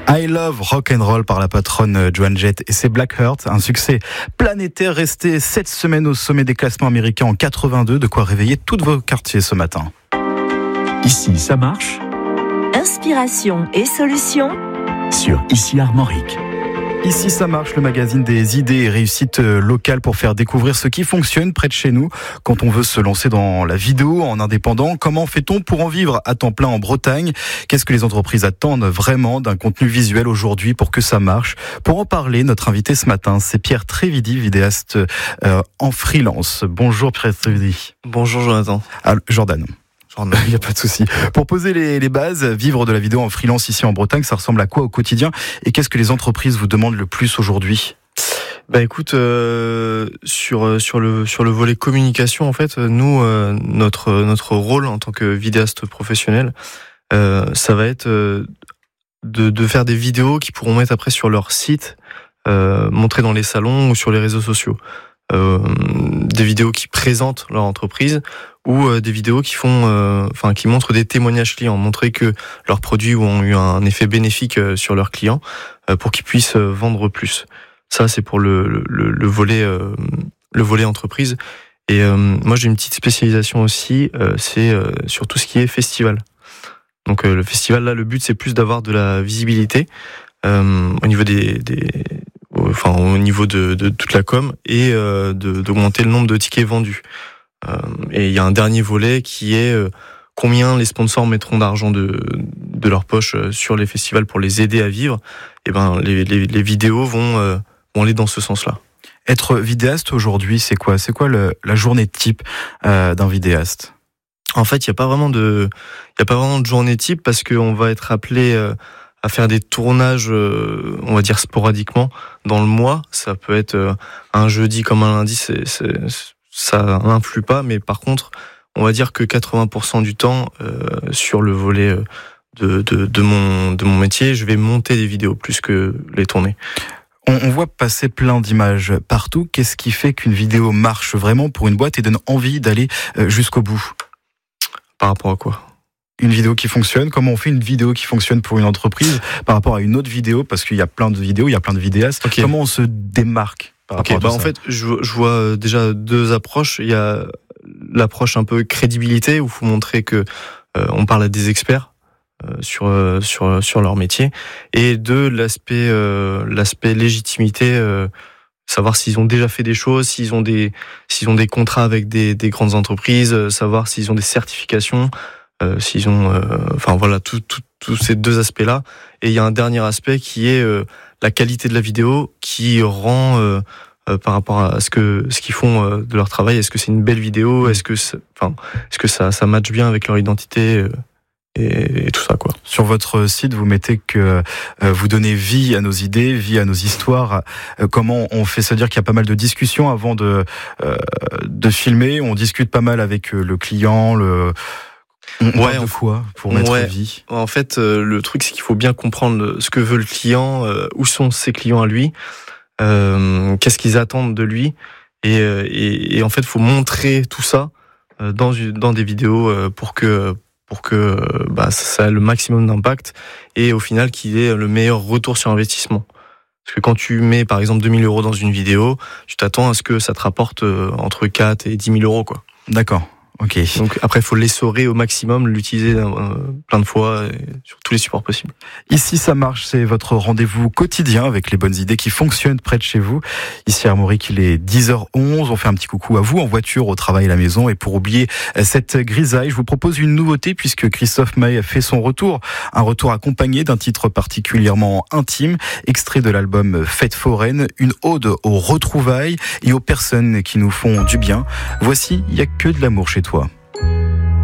I Love Rock and Roll par la patronne Joan Jett et c'est Black Heart, un succès planétaire resté 7 semaines au sommet des classements américains en 82, de quoi réveiller tous vos quartiers ce matin. Ici, ça marche. Inspiration et solutions Sur Ici Armorique. Ici, ça marche, le magazine des idées et réussites locales pour faire découvrir ce qui fonctionne près de chez nous. Quand on veut se lancer dans la vidéo en indépendant, comment fait-on pour en vivre à temps plein en Bretagne ? Qu'est-ce que les entreprises attendent vraiment d'un contenu visuel aujourd'hui pour que ça marche ? Pour en parler, notre invité ce matin, c'est Pierre Trévidi, vidéaste en freelance. Bonjour Pierre Trévidi. Bonjour Jonathan. Jordan. Il n'y a pas de souci. Pour poser les bases, vivre de la vidéo en freelance ici en Bretagne, ça ressemble à quoi au quotidien ? Et qu'est-ce que les entreprises vous demandent le plus aujourd'hui ? Écoute, sur le volet communication, en fait, nous, notre rôle en tant que vidéaste professionnel, ça va être de faire des vidéos qui pourront mettre après sur leur site, montrer dans les salons ou sur les réseaux sociaux. Des vidéos qui présentent leur entreprise ou des vidéos qui qui montrent des témoignages clients, montrer que leurs produits ont eu un effet bénéfique sur leurs clients pour qu'ils puissent vendre plus. Ça, c'est pour le volet entreprise. Et moi, j'ai une petite spécialisation aussi, c'est sur tout ce qui est festival. Donc le festival, là, le but, c'est plus d'avoir de la visibilité au niveau au niveau de toute la com et d'augmenter le nombre de tickets vendus. Et il y a un dernier volet qui est combien les sponsors mettront d'argent de leur poche sur les festivals pour les aider à vivre. Et les vidéos vont aller dans ce sens-là. Être vidéaste aujourd'hui, c'est quoi ? C'est quoi la journée type d'un vidéaste ? En fait, il y a pas vraiment de journée type parce qu'on va être appelé à faire des tournages, on va dire sporadiquement dans le mois. Ça peut être un jeudi comme un lundi, ça n'influe pas, mais par contre, on va dire que 80% du temps, sur le volet de mon métier, je vais monter des vidéos plus que les tourner. On voit passer plein d'images partout. Qu'est-ce qui fait qu'une vidéo marche vraiment pour une boîte et donne envie d'aller jusqu'au bout ? Par rapport à quoi ? Une vidéo qui fonctionne, comment on fait une vidéo qui fonctionne pour une entreprise par rapport à une autre vidéo, parce qu'il y a plein de vidéos, il y a plein de vidéastes. Okay. Comment on se démarque par rapport à tout ça ? En fait, je vois déjà deux approches. Il y a l'approche un peu crédibilité, où il faut montrer que on parle à des experts sur leur métier, et l'aspect légitimité, savoir s'ils ont déjà fait des choses, s'ils ont des contrats avec des grandes entreprises, savoir s'ils ont des certifications. S'ils ont, tous ces deux aspects-là. Et il y a un dernier aspect qui est la qualité de la vidéo, qui rend par rapport à ce qu'ils font de leur travail. Est-ce que c'est une belle vidéo ? Est-ce que ça matche bien avec leur identité et tout ça, quoi. Sur votre site, vous mettez que vous donnez vie à nos idées, vie à nos histoires. Comment on fait se dire qu'il y a pas mal de discussions avant de filmer ? On discute pas mal avec le client, On parle de quoi pour mettre vie ? En fait, le truc, c'est qu'il faut bien comprendre ce que veut le client, où sont ses clients à lui, qu'est-ce qu'ils attendent de lui, et en fait, il faut montrer tout ça dans des vidéos pour que ça ait le maximum d'impact et au final qu'il ait le meilleur retour sur investissement. Parce que quand tu mets par exemple 2 000 € dans une vidéo, tu t'attends à ce que ça te rapporte entre 4 et 10 000 €, quoi. D'accord. Ok. Donc après, il faut l'essorer au maximum, l'utiliser plein de fois et sur tous les supports possibles. Ici, ça marche, c'est votre rendez-vous quotidien avec les bonnes idées qui fonctionnent près de chez vous. Ici à Armorique, il est 10h11. On fait un petit coucou à vous en voiture, au travail, à la maison. Et pour oublier cette grisaille, je vous propose une nouveauté puisque Christophe Maé fait son retour. Un retour accompagné d'un titre particulièrement intime, extrait de l'album Fête foraine, une ode aux retrouvailles et aux personnes qui nous font du bien. Voici, il n'y a que de l'amour chez toi.